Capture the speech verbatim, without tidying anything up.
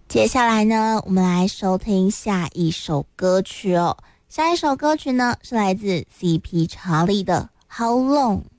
接下来呢，我们来收听下一首歌曲哦。下一首歌曲呢，是来自 C P 查理的 How Long。